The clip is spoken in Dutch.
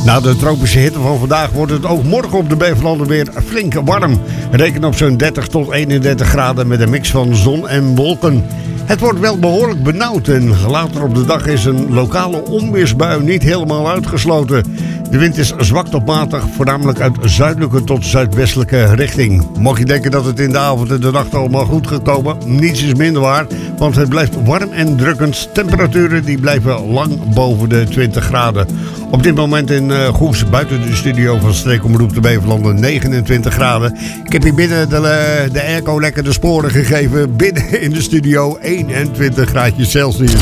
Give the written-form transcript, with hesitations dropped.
Na de tropische hitte van vandaag wordt het ook morgen op de Beverlanden weer flink warm. Reken op zo'n 30 tot 31 graden met een mix van zon en wolken. Het wordt wel behoorlijk benauwd en later op de dag is een lokale onweersbui niet helemaal uitgesloten. De wind is zwak tot matig, voornamelijk uit zuidelijke tot zuidwestelijke richting. Mocht je denken dat het in de avond en de nacht allemaal goed gaat komen, niets is minder waar, want het blijft warm en drukkend. Temperaturen die blijven lang boven de 20 graden. Op dit moment in Goes, buiten de studio van Streekomroep de Beverlanden, 29 graden. Ik heb hier binnen de airco lekker de sporen gegeven. Binnen in de studio 21 graadjes Celsius.